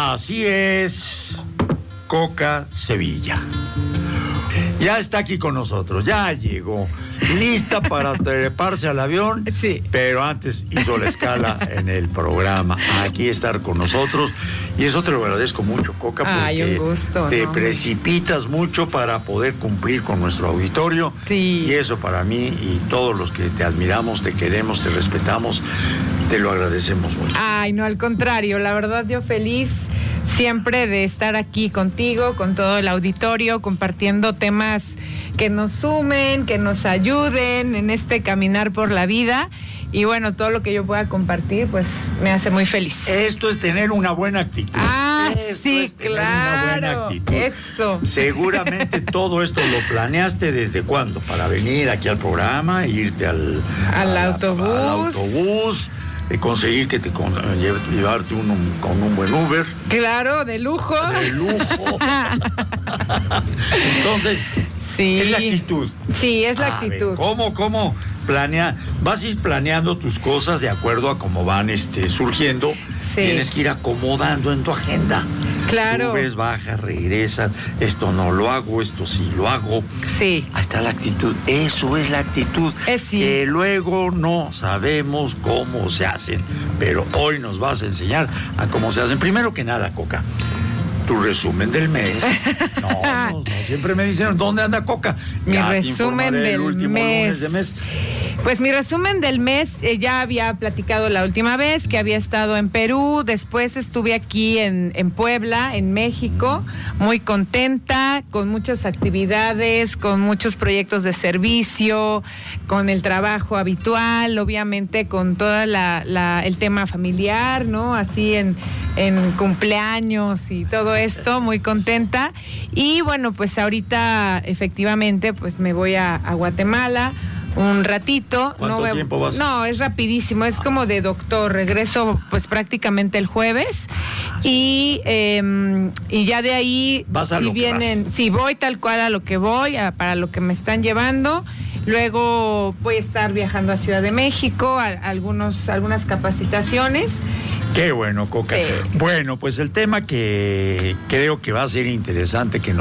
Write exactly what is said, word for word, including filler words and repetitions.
Así es, Coca Sevilla. Ya está aquí con nosotros, ya llegó, lista para treparse al avión, sí. Pero antes hizo la escala en el programa, aquí estar con nosotros, y eso te lo agradezco mucho, Coca, porque Ay, un gusto, te ¿no? precipitas mucho para poder cumplir con nuestro auditorio, sí. Y eso para mí y todos los que te admiramos, te queremos, te respetamos, te lo agradecemos mucho. Ay, no, al contrario, la verdad yo feliz siempre de estar aquí contigo, con todo el auditorio, compartiendo temas que nos sumen, que nos ayuden en este caminar por la vida. Y bueno, todo lo que yo pueda compartir, pues me hace muy feliz. Esto es tener una buena actitud. Ah, esto sí, es tener claro. Una buena actitud. Eso. Seguramente todo esto lo planeaste desde cuándo, para venir aquí al programa, irte al, al a, autobús. Al autobús. De conseguir que te con, lleve, llevarte uno con un buen Uber. Claro, de lujo. De lujo. Entonces, sí. Es la actitud. Sí, es la a actitud. Ver, ¿Cómo, cómo planea? Vas a ir planeando tus cosas de acuerdo a cómo van este, surgiendo. Sí. Tienes que ir acomodando en tu agenda. Claro. Subes, bajas, regresas. Esto no lo hago, esto sí lo hago. Sí. Ahí está la actitud. Eso es la actitud. Es sí. Que luego no sabemos cómo se hacen. Pero hoy nos vas a enseñar a cómo se hacen. Primero que nada, Coca, tu resumen del mes. No, no, no siempre me dicen, ¿dónde anda Coca? Mi Ya resumen del último mes. lunes de mes. Pues mi resumen del mes, eh, ya había platicado la última vez que había estado en Perú, después estuve aquí en, en Puebla, en México, muy contenta, con muchas actividades, con muchos proyectos de servicio, con el trabajo habitual, obviamente con todo la, la, el tema familiar, ¿no? Así en, en cumpleaños y todo esto, muy contenta. Y bueno, pues ahorita efectivamente pues me voy a, a Guatemala un ratito. ¿Cuánto no tiempo vas? No, es rapidísimo, es como de doctor. Regreso pues prácticamente el jueves y, eh, y ya de ahí vas a si lo que vienen, vas. si voy tal cual a lo que voy, a, para lo que me están llevando. Luego voy a estar viajando a Ciudad de México, a, a algunos, algunas capacitaciones. Qué bueno, Coca. Sí. Bueno, pues el tema que creo que va a ser interesante que nos